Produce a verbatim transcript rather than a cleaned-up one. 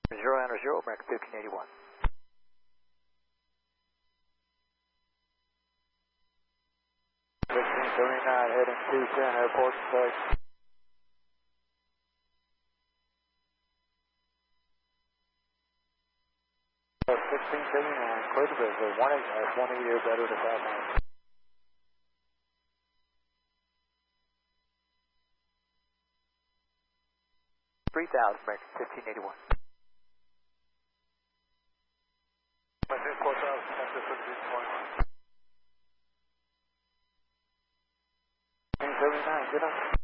Zero enter zero, American fifteen eighty-one. fifteen seventy-nine heading two ten, airport six. sixteen seventy-nine, clear to visit, one eight, that's one eighty or better to five nine. three thousand, American fifteen eighty-one. four thousand, fifteen seventy-nine, good on.